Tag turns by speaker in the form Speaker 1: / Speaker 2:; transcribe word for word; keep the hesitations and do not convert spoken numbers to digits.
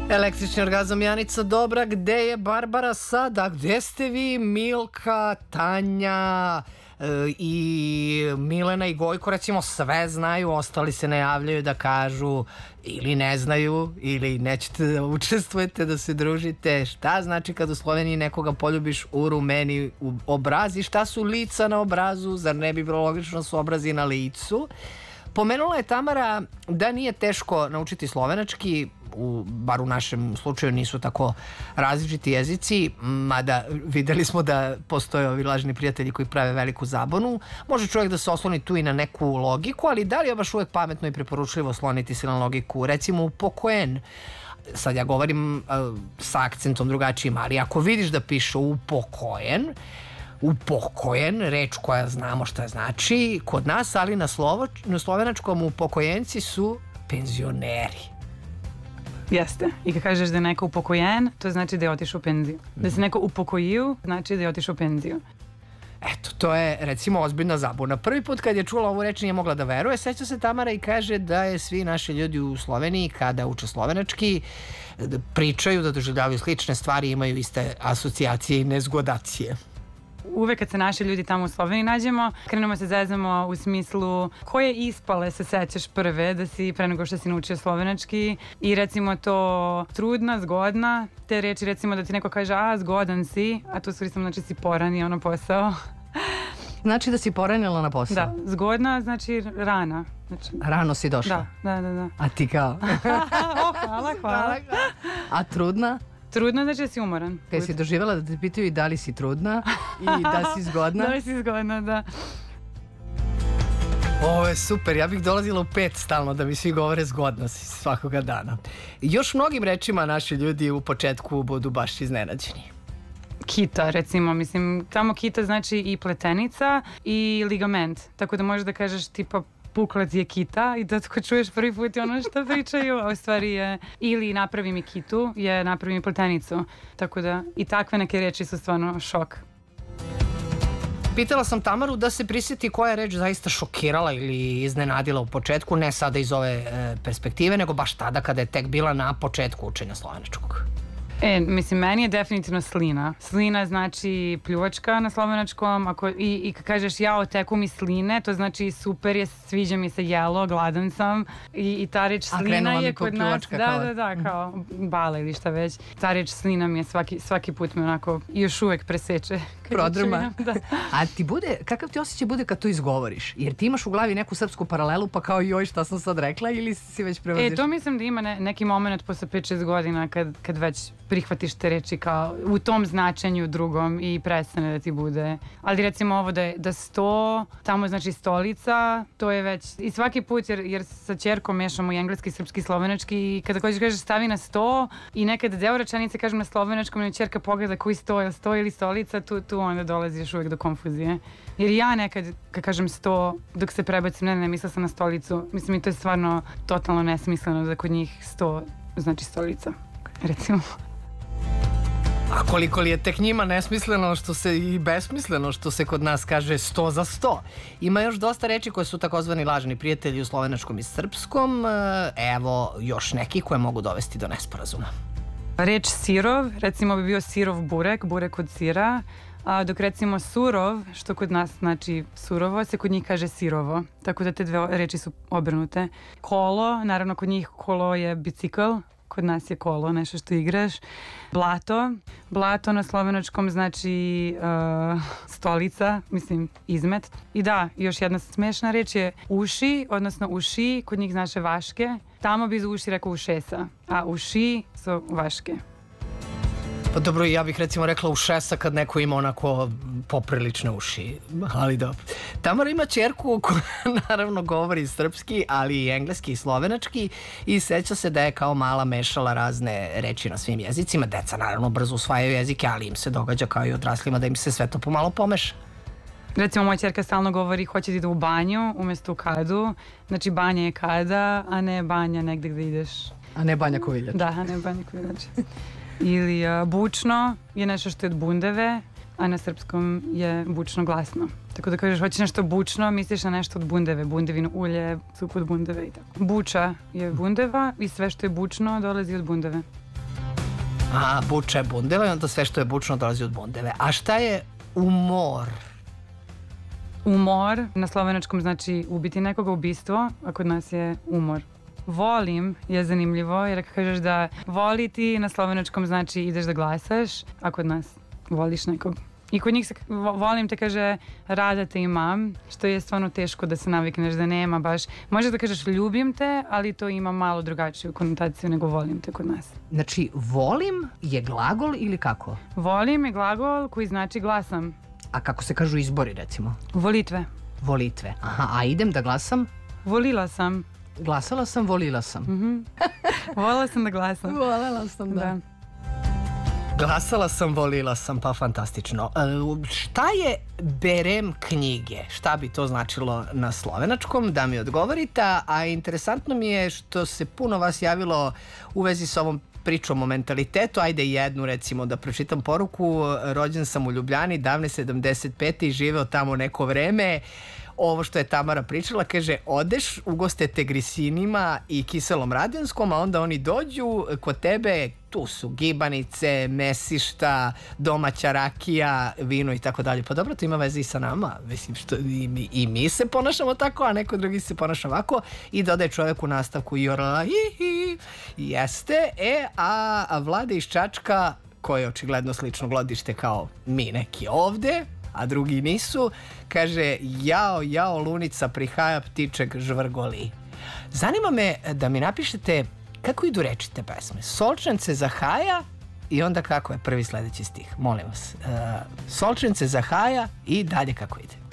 Speaker 1: Električni orgazam, Janica Dobra, gde je Barbara sada? Gde ste vi, Milka, Tanja e, i Milena i Gojko? Recimo sve znaju, ostali se ne javljaju da kažu ili ne znaju ili nećete da učestvujete, da se družite. Šta znači kad u Sloveniji nekoga poljubiš u rumeni u obraz i šta su lica na obrazu? Zar ne bi bilo logično da su obrazi na licu? Pomenula je Tamara da nije teško naučiti slovenački, u, bar u našem slučaju nisu tako različiti jezici, mada videli smo da postoje ovi lažni prijatelji koji prave veliku zabunu. Može čovjek da se osloni tu i na neku logiku, ali da li je baš uvek pametno i preporučljivo osloniti se na logiku? Recimo u pokojen, sad ja govorim uh, sa akcentom drugačijim, ali ako vidiš da piše upokojen, upokojen, reč koja znamo šta znači kod nas, ali na, slovo, na slovenačkom upokojenci su penzioneri.
Speaker 2: Jeste. I kad kažeš da je neko upokojen, to znači da je otišao u penziju. Da se neko upokojio, znači da je otišao u penziju.
Speaker 1: Eto, to je recimo ozbiljna zabuna. Prvi put kad je čula ovu reč nije mogla da veruje. Seća se Tamara i kaže da je svi naši ljudi u Sloveniji kada uče slovenački da pričaju, da doživljavaju slične stvari, imaju iste asocijacije i nezgodacije.
Speaker 2: Uvek kad se naši ljudi tamo u Sloveniji nađemo, krenemo se zezamo u smislu koje ispale se sećaš prve da si pre nego što si naučio slovenački i recimo to trudna, zgodna, te reči recimo da ti neko kaže a zgodan si, a to su znači si porani ono posao.
Speaker 1: Znači da si poranila na posao?
Speaker 2: Da, zgodna znači rana. Znači,
Speaker 1: rano si došla?
Speaker 2: Da, da, da. da.
Speaker 1: A ti kao?
Speaker 2: o, hvala, hvala.
Speaker 1: A trudna?
Speaker 2: Trudna znači da si umoran.
Speaker 1: Kaj si doživjela da te pitaju i da li si trudna i da si zgodna?
Speaker 2: Da li si zgodna, da.
Speaker 1: Ovo je super, ja bih dolazila u pet stalno da mi svi govore zgodna si svakoga dana. Još mnogim rečima naši ljudi u početku budu baš iznenađeni.
Speaker 2: Kita, recimo, mislim, tamo kita znači i pletenica i ligament, tako da možeš da kažeš tipa pukla ti je kita i da tako čuješ prvi put i ono što pričaju, a u stvari je ili napravi mi kitu, je napravi mi pletenicu. Tako da i takve neke reči su stvarno šok.
Speaker 1: Pitala sam Tamaru da se prisjeti koja je reč zaista šokirala ili iznenadila u početku, ne sada iz ove e, perspektive, nego baš tada kada je tek bila na početku učenja slovenačkog.
Speaker 2: E, mislim, meni je definitivno slina. Slina znači pljuvačka na slovenačkom, ako, i, i kad kažeš ja oteku mi sline, to znači super je, sviđa mi se jelo, gladan sam i, i ta reč slina je kod nas, da,
Speaker 1: kao...
Speaker 2: da, da, kao bala ili šta već. Ta reč slina mi je svaki, svaki put me onako još uvek preseče.
Speaker 1: Prodrma. Da. A ti bude, kakav ti osjećaj bude kad to izgovoriš? Jer ti imaš u glavi neku srpsku paralelu pa kao joj šta sam sad rekla ili si već prevoziš?
Speaker 2: E, to mislim da ima ne, neki moment posle pet šest godina kad, kad već prihvatiš te reči kao u tom značenju drugom i prestane da ti bude. Ali recimo ovo da je da sto, tamo znači stolica, to je već i svaki put jer, jer sa ćerkom mešamo i engleski, srpski, slovenački i kada kojiš kažeš stavi na sto i nekad deo rečenice kažem na slovenačkom i ćerka pogleda koji sto, je sto ili stolica, tu, tu onda dolazi još uvijek do konfuzije. Jer ja nekad kad kažem sto, dok se prebacim, ne, ne, mislila sam na stolicu, mislim i to je stvarno totalno nesmisleno da kod njih sto znači stolica, recimo.
Speaker 1: A koliko li je tek njima nesmisleno što se i besmisleno što se kod nas kaže sto za sto. Ima još dosta reči koje su takozvani lažni prijatelji u slovenačkom i srpskom. Evo još neki koje mogu dovesti do nesporazuma.
Speaker 2: Reč sirov, recimo bi bio sirov burek, burek od sira, a dok recimo surov, što kod nas znači surovo, se kod njih kaže sirovo. Tako da te dve reči su obrnute. Kolo, naravno kod njih kolo je bicikl, kod nas je kolo, nešto što igraš. Blato. Blato na slovenačkom znači uh, stolica, mislim izmet. I da, još jedna smešna reč je uši, odnosno uši, kod njih znači vaške. Tamo bi za uši rekao ušesa, a uši su vaške.
Speaker 1: Pa dobro, ja bih recimo rekla ušesa kad neko ima onako poprilične uši, ali dobro. Tamara ima ćerku koja naravno govori srpski, ali i engleski i slovenački i seća se da je kao mala mešala razne reči na svim jezicima. Deca naravno brzo usvajaju jezike, ali im se događa kao i odraslima da im se sve to pomalo pomeša.
Speaker 2: Recimo moja ćerka stalno govori hoće ti da u banju umjesto u kadu, znači banja je kada, a ne banja negde gde ideš.
Speaker 1: A ne banja koviljač.
Speaker 2: Da, a ne banja koviljač. Ili uh, bučno je nešto što je od bundeve, a na srpskom je bučno glasno. Tako da kažeš hoćeš nešto bučno, misliš na nešto od bundeve, bundevino ulje, sup od bundeve i tako. Buča je bundeva i sve što je bučno dolazi od bundeve.
Speaker 1: A, buča je bundeva i onda sve što je bučno dolazi od bundeve. A šta je umor?
Speaker 2: Umor na slovenačkom znači ubiti nekoga, ubistvo, a kod nas je umor. Volim je zanimljivo, jer ako kažeš da voliti na slovenačkom znači ideš da glasaš, a kod nas voliš nekog. I kod njih se volim te kaže rada te imam, što je stvarno teško da se navikneš da nema baš. Možeš da kažeš ljubim te, ali to ima malo drugačiju konotaciju nego volim te kod nas.
Speaker 1: Znači, volim je glagol ili kako?
Speaker 2: Volim je glagol koji znači glasam.
Speaker 1: A kako se kažu izbori, recimo?
Speaker 2: Volitve.
Speaker 1: Volitve. Aha, a idem da glasam?
Speaker 2: Volila sam.
Speaker 1: Glasala sam, volila sam.
Speaker 2: Mm-hmm. Volila sam da glasam.
Speaker 1: Volela sam, da. da. Glasala sam, volila sam, pa fantastično. E, šta je berem knjige? Šta bi to značilo na slovenačkom? Da mi odgovorite. A interesantno mi je što se puno vas javilo u vezi s ovom pričom o mentalitetu. Ajde jednu, recimo, da pročitam poruku. Rođen sam u Ljubljani davne sedamdeset pete i živeo tamo neko vreme. Ovo što je Tamara pričala, kaže, odeš, ugoste te grisinima i kiselom radenskom, a onda oni dođu kod tebe, tu su gibanice, mesišta, domaća rakija, vino i tako dalje. Pa dobro, to ima veze i sa nama. Mislim, što i mi, i mi se ponašamo tako, a neko drugi se ponaša ovako. I dodaje čovjek u nastavku jorla, hihi, jeste. E, a, a Vlada iz Čačka, koji je očigledno slično glodište kao mi neki ovde, a drugi nisu, kaže, jao, jao, lunica prihaja, ptiček žvrgoli. Zanima me da mi napišete kako idu reči te pesme. Solčence zahaja i onda kako je prvi sledeći stih. Molim vas. Uh, Solčence zahaja i dalje kako ide.